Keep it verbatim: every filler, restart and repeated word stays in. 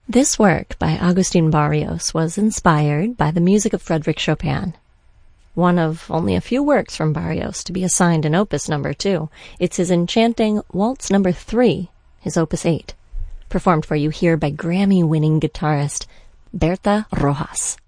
This work by Agustin Barrios was inspired by the music of Frédéric Chopin. One of only a few works from Barrios to be assigned an opus number two. It's his enchanting Waltz number three, his opus eight, performed for you here by Grammy-winning guitarist Berta Rojas.